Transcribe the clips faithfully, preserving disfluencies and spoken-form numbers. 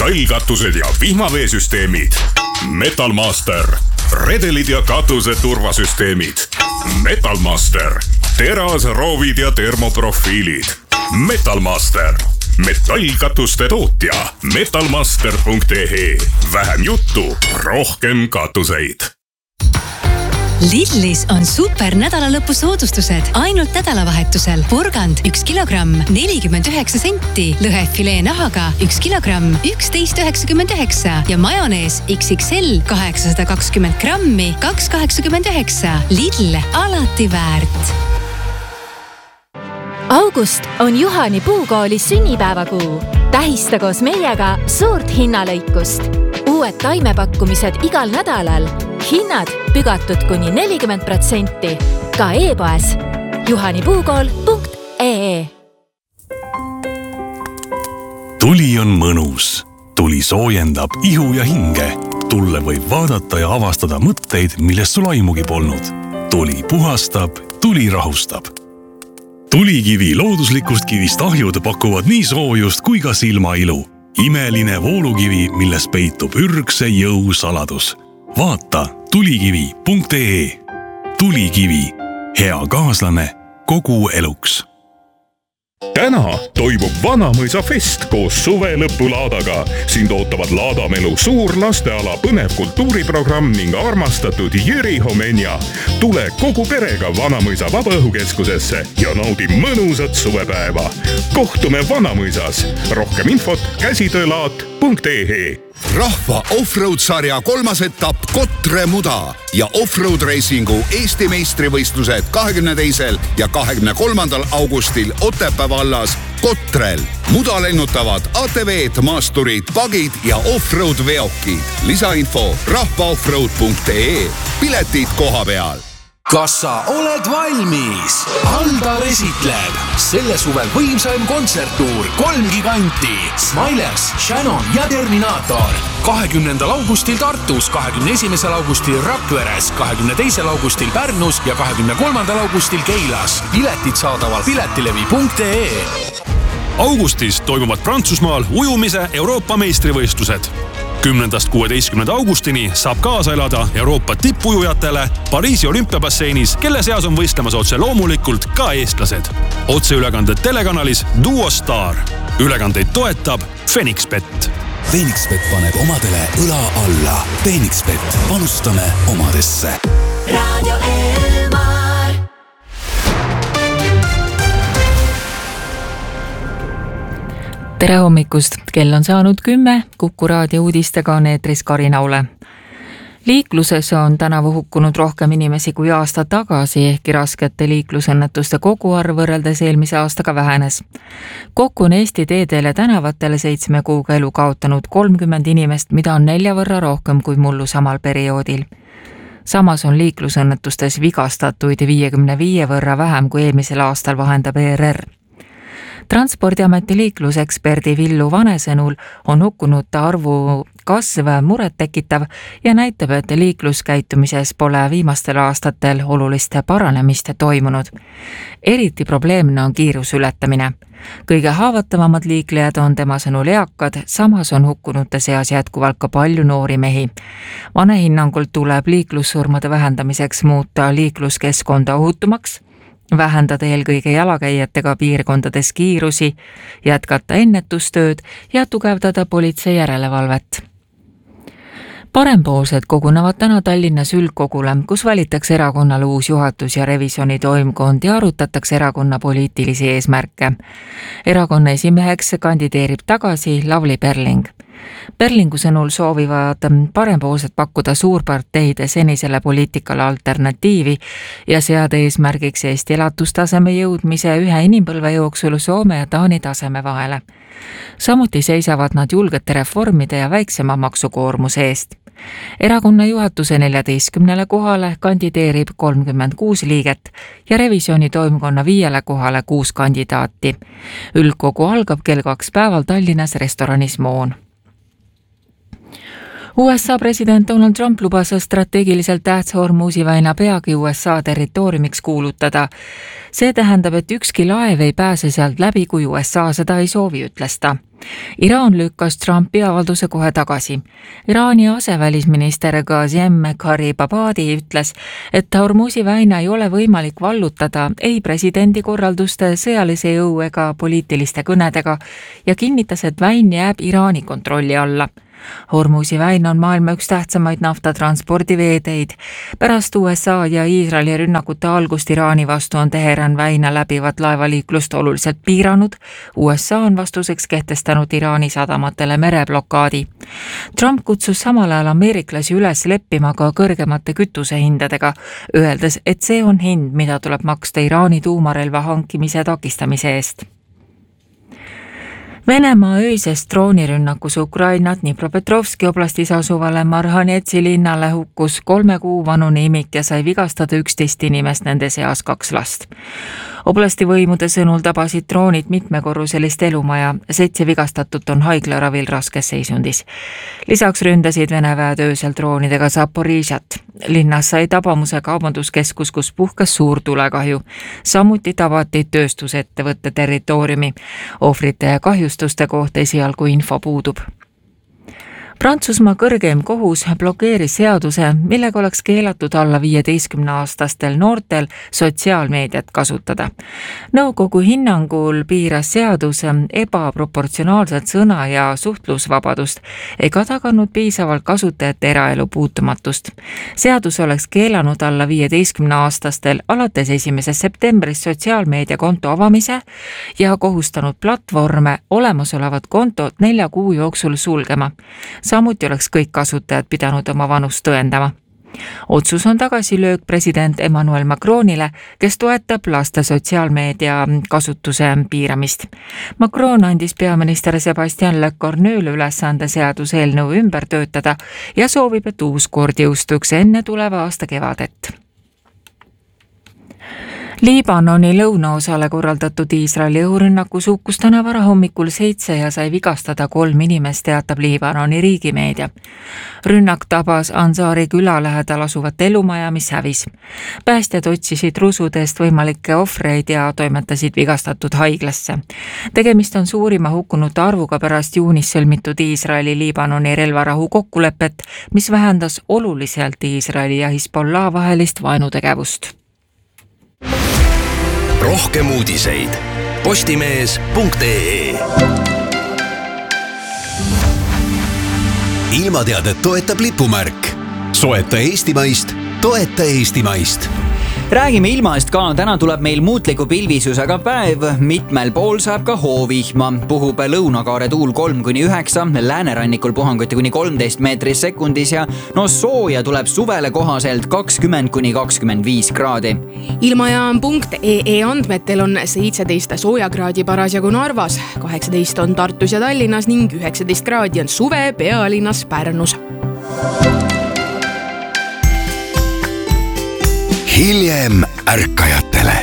metallkatused ja vihmaveesüsteemid. Metalmaster, redelid ja katuse turvasüsteemid. Metalmaster, terasroovid ja termoprofiilid. Metalmaster, metallkatuste tootja. metalmaster punkt ee. Vähem juttu, rohkem katuseid. Lidlis on super nädalalõpu soodustused ainult nädalavahetusel. Porgand üks kilogramm nelikümmend üheksa senti, lõhefilee nahaga üks kilogramm üksteist üheksakümmend üheksa ja majonees X X L kaheksasada kakskümmend grammi kaks kaheksakümmend üheksa. Lidl, alati väärt. August on Juhani Puukooli sünnipäevakuu. Tähista koos meiega suurt hinnalõikust. Uued taimepakkumised igal nädalal. Hinnad pügatud kuni nelikümmend protsenti. Ka e-poes juhanipuukool punkt ee. Tuli on mõnus. Tuli soojendab ihu ja hinge. Tulle võib vaadata ja avastada mõtteid, millest sul aimugi polnud. Tuli puhastab, tuli rahustab. Tulikivi looduslikust kivist ahjud pakuvad nii soojust kui ka silmailu. Imeline voolukivi, milles peitub ürgse jõu saladus. Vaata tulikivi punkt ee. Tulikivi. Hea kaaslane kogu eluks. Täna toimub Vanamõisa fest koos suvelõpulaadaga. Sind ootavad Laadamelu suur lasteala põnev kultuuriprogramm ning armastatud Jüri Homenja. Tule kogu perega Vanamõisa vabaõhukeskusesse ja naudi mõnusat suvepäeva. Kohtume Vanamõisas. Rohkem infot käsitöölaat punkt ee. Rahva offroad-sarja kolmas etapp Kotre Muda ja offroad racingu Eesti meistrivõistlused kahekümne teisel ja kahekümne kolmandal augustil Otepää vallas Kotrel. Muda lennutavad A T V-d, maasturid, pagid ja offroad veokid. Lisainfo rahva offroad punkt ee. Piletid koha peal. Kas sa oled valmis? Aldar esitleb selle suvel võimsaim kontserttuur kolm giganti. Smilers, Shannon ja Terminator. kahekümnendal augustil Tartus, kahekümne esimesel augustil Rakveres, kahekümne teisel augustil Pärnus ja kahekümne kolmandal augustil Keilas. Piletid saadaval piletilevi punkt ee. Augustis toimuvad Prantsusmaal ujumise Euroopa meistrivõistlused. kümnendast kuueteistkümnenda augustini saab kaasa elada Euroopa tippujujatele Pariisi olümpiabasseinis, kelle seas on võistlemas otse loomulikult ka eestlased. Otseülekanded telekanalis Duo Star. Ülekandeid toetab Phoenixbet. Phoenixbet paneb omadele õla alla. Phoenixbet, panustame omadesse. Radio Elmar. Tere hommikust, kell on saanud kümme, Kuku raadio uudistega on eetris Karin Aule. Liikluses on tänavu hukkunud rohkem inimesi kui aasta tagasi, ehkki raskete liiklusõnnetuste koguarv võrreldes eelmise aastaga vähenes. Kokku on Eesti teedele tänavatele seitsme kuuga elu kaotanud kolmkümmend inimest, mida on nelja võrra rohkem kui mullu samal perioodil. Samas on liiklusõnnetustes vigastatuid viiekümne viie võrra vähem kui eelmisel aastal, vahendab E R R. Transpordiameti liikluseksperdi Villu Vane sõnul on hukkunute arvu kasv muret tekitav ja näitab, et liikluskäitumises pole viimastel aastatel oluliste paranemist toimunud. Eriti probleemne on kiirusületamine. Kõige haavatavamad liiklejad on tema sõnul eakad, samas on hukkunute seas jätkuvalt ka palju noori mehi. Vane hinnangult tuleb liiklussurmade vähendamiseks muuta liikluskeskkonda ohutumaks, vähendada eelkõige jalakäijatega piirkondades kiirusi, jätkata ennetustööd ja tugevdada politsei järelevalvet. Parempoolsed kogunevad täna Tallinnas üldkogule, kus valitakse erakonnale uus juhatus ja revisjoni toimkond ja arutatakse erakonna poliitilisi eesmärke. Erakonna esimeheks kandideerib tagasi Lavly Perling. Perlingu sõnul soovivad parempoolsed pakkuda suurparteide senisele poliitikale alternatiivi ja seada eesmärgiks Eesti elatustaseme jõudmise ühe inimpõlve jooksul Soome ja Taani taseme vahele. Samuti seisavad nad julgete reformide ja väiksema maksukoormuse eest. Erakonna juhatuse neljateistkümnele kohale kandideerib kolmkümmend kuus liiget ja revisjoni toimkonna viiele kohale kuus kandidaati. Üldkogu algab kell kaks päeval Tallinnas restoranis Moon. U S A president Donald Trump lubas strateegiliselt tähtsa Hormuzi väina peagi U S A territooriumiks kuulutada. See tähendab, et ükski laev ei pääse sealt läbi, kui U S A seda ei soovi, ütles ta. Iraan lükkas Trumpi avalduse kohe tagasi. Iraani asevälisminister Gazem Gharibabadi ütles, et Hormuzi väina ei ole võimalik vallutada ei presidendi korralduste, sõjalise jõu ega poliitiliste kõnedega ja kinnitas, et väin jääb Iraani kontrolli alla. Hormuzi väin on maailma üks tähtsamaid naftatranspordiveeteid. Pärast U S A ja Iisraeli rünnakute algust Iraani vastu on Teheran väina läbivat laevaliiklust oluliselt piiranud. U S A on vastuseks kehtestanud Iraani sadamatele mereblokaadi. Trump kutsus samal ajal ameeriklasi üles leppima ka kõrgemate kütusehindadega, öeldes, et see on hind, mida tuleb maksta Iraani tuumarelva hankimise takistamise eest. Venemaa öisest droonirünnakus Ukrainat Dnipropetrovski oblastis asuvale Marhanetsi linnale hukkus kolme kuu vanune imik ja sai vigastada üksteist inimest, nende seas kaks last. Oblasti võimude sõnul tabasid droonid mitmekorruselist elumaja, seitse vigastatut on haiglaravil raskes seisundis. Lisaks ründasid Vene väed öösel droonidega Zaporižjat. Linnas sai tabamuse kaubanduskeskus, kus puhkas suur tulekahju. Samuti tabati tööstusettevõtte territooriumi. Ohvrite ja kahjustuste kohta esialgu info puudub. Prantsusmaa kõrgeim kohus blokeeris seaduse, millega oleks keelatud alla viieteistkümne aastastel noortel sotsiaalmeediat kasutada. Nõukogu hinnangul piiras seadus ebaproportsionaalset sõna ja suhtlusvabadust ega taganud piisavalt kasutajate eraelu puutumatust. Seadus oleks keelanud alla viieteistkümne aastastel alates esimesest septembrist sotsiaalmeediakonto avamise ja kohustanud platvorme olemasolevat kontot nelja kuu jooksul sulgema. Samuti oleks kõik kasutajad pidanud oma vanust tõendama. Otsus on tagasilöök president Emmanuel Macronile, kes toetab laste sotsiaalmeedia kasutuse piiramist. Macron andis peaminister Sebastian Lecornule ülesande seaduse eelnõu ümber töötada ja soovib, et uus kord jõustuks enne tuleva aasta kevadet. Liibanoni lõunaosale korraldatud Iisraeli õhurünnakus hukkus täna varahommikul seitse ja sai vigastada kolm inimest, teatab Liibanoni riigimeedia. Rünnak tabas Ansari küla lähedal asuvat elumaja, mis hävis. Päästjad otsisid rusudest võimalikke ohvreid ja toimetasid vigastatud haiglasse. Tegemist on suurima hukkunute arvuga pärast juunis sõlmitud Iisraeli-Liibanoni relvarahu kokkulepet, mis vähendas oluliselt Iisraeli ja Hezbollah vahelist vaenutegevust. Rohkem uudiseid postimees punkt ee. Ilmateadet toetab lipumärk. Soeta eestimaist, toeta eestimaist. Räägime ilmast ka, täna tuleb meil muutliku pilvisusega päev, mitmel pool saab ka hoovihma, puhub lõunakaare tuul kolm kuni üheksa, läänerannikul puhanguti kuni kolmteist meetris sekundis ja no sooja tuleb suvele kohaselt kakskümmend kuni kakskümmend viis kraadi. Ilmajaam punkt ee andmetel on seitseteist soojakraadi parasjagu Narvas, kaheksateist on Tartus ja Tallinnas ning üheksateist kraadi on suve pealinnas Pärnus. Hiljem ärkajatele.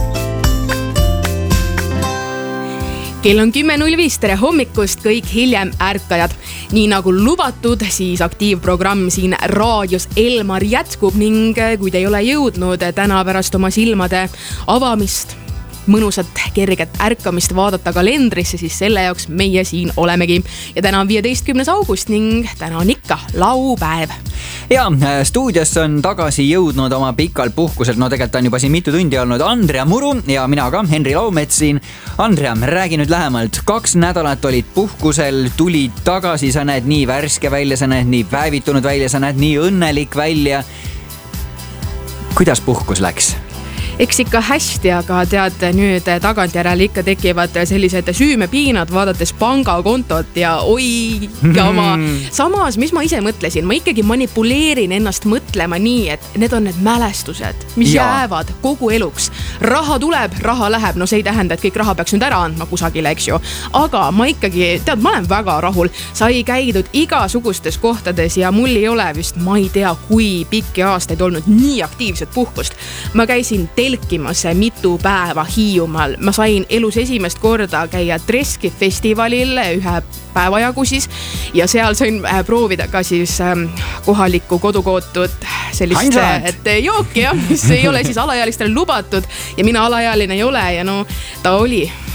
Kell on kümme null viis, tere hommikust kõik hiljem ärkajad. Nii nagu lubatud, siis aktiivprogramm siin raadios Elmar jätkub ning kui te ei ole jõudnud täna pärast oma silmade avamist, mõnusat kerget ärkamist vaadata kalendrisse, siis selle jaoks meie siin olemegi. Ja täna on viieteistkümnes august ning täna on ikka laupäev. Ja stuudios on tagasi jõudnud oma pikalt puhkuselt, no tegelikult on juba siin mitu tundi olnud Andrea Muru ja mina ka, Henri Laumets siin. Andrea, räägi nüüd lähemalt, kaks nädalat olid puhkusel, tulid tagasi, sa näed nii värske välja, sa näed nii päevitunud välja, sa näed nii õnnelik välja. Kuidas puhkus läks? Eks ikka hästi, aga tead, nüüd tagantjärele ikka tekivad sellised süümepiinad vaadates pangakontot ja oi ja oma. Samas, mis ma ise mõtlesin, ma ikkagi manipuleerin ennast mõtlema nii, et need on need mälestused, mis ja. jäävad kogu eluks. Raha tuleb, raha läheb, no see ei tähenda, et kõik raha peaks nüüd ära andma kusagile, eks ju. Aga ma ikkagi, tead, ma olen väga rahul. Sai käidud igasugustes kohtades ja mul ei ole vist, ma ei tea, kui pikki aastaid olnud nii aktiivset puhkust. Ma käisin telkimas mitu päeva Hiiumaal. Ma sain elus esimest korda käia Treski festivalil ühe päeva jagu siis ja seal sain proovida ka siis kohalikku kodukootud sellist et jooki, jah, mis ei ole siis alaealistele lubatud ja mina alaealine ei ole ja no ta oli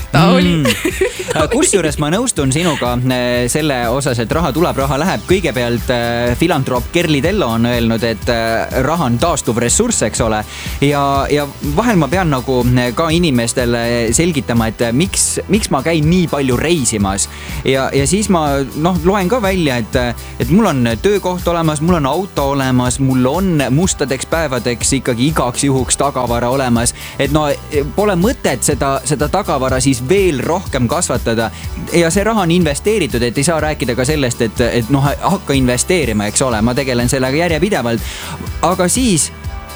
ta mm. oli. Kusjuures ma nõustun sinuga selle osas, et raha tuleb, raha läheb. Kõigepealt filantroop Kerli Tello on öelnud, et raha on taastuv ressurss, eks ole. Ja, ja vahel ma pean nagu ka inimestele selgitama, et miks, miks ma käin nii palju reisimas. Ja, ja siis ma noh, loen ka välja, et, et mul on töökoht olemas, mul on auto olemas, mul on mustadeks päevadeks ikkagi igaks juhuks tagavara olemas. Et no pole mõtet seda, seda tagavara siis veel rohkem kasvatada. Ja see raha on investeeritud, et ei saa rääkida ka sellest, et, et noh, hakka investeerima, eks ole. Ma tegelen sellega järjepidevalt. Aga siis...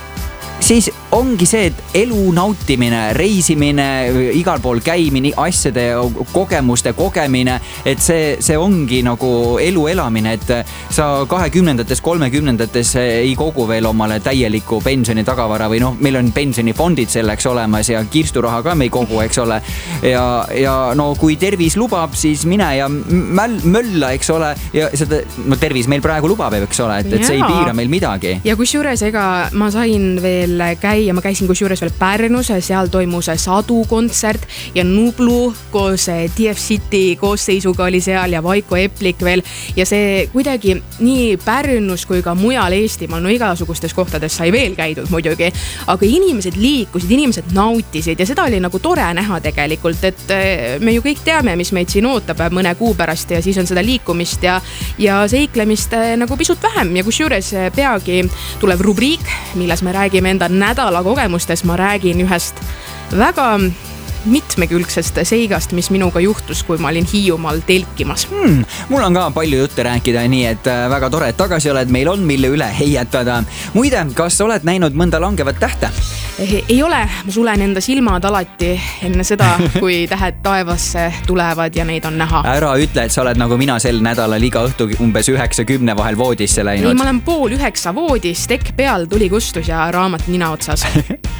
siis ongi see, et elu nautimine, reisimine, igal pool käimine, asjade, kogemuste kogemine, et see, see ongi nagu elu elamine, et sa kahekümnendates, kolmekümnendates ei kogu veel omale täieliku pensioni tagavara või noh, meil on pensionifondid selleks olemas ja kirsturaha ka me ei kogu, eks ole. Ja, ja no kui tervis lubab, siis mine ja möll, mölla, eks ole. Ja seda, no tervis meil praegu lubab, eks ole, et, et see ei piira meil midagi. Ja kusjuures ega ma sain veel käia ja ma käisin kusjuures veel Pärnus, seal toimus Sadu kontsert ja Nublu koos D F City koosseisuga oli seal ja Vaiko Eplik veel ja see kuidagi nii Pärnus kui ka mujal Eestimaal, no igasugustes kohtades sai veel käidud muidugi, aga inimesed liikusid, inimesed nautisid ja seda oli nagu tore näha tegelikult, et me ju kõik teame, mis meid siin ootab mõne kuu pärast ja siis on seda liikumist ja, ja seiklemist nagu pisut vähem ja kusjuures peagi tulev rubriik, milles me räägime enda nädala kogemustes, ma räägin ühest väga mitmekülgsest seigast, mis minuga juhtus, kui ma olin Hiiumaal telkimas. Hmm, mul on ka palju jutte rääkida, nii et väga tore, et tagasi oled, meil on mille üle heietada. Muide, kas oled näinud mõnda langevat tähte? Ei ole, ma sulen enda silmad alati enne seda, kui tähed taevasse tulevad ja neid on näha. Ära ütle, et sa oled nagu mina sel nädalal iga õhtu umbes üheksa kümne vahel voodisse läinud. Ei, ma olen pool üheksa voodis, tekk peal, tuli kustus ja raamat nina otsas.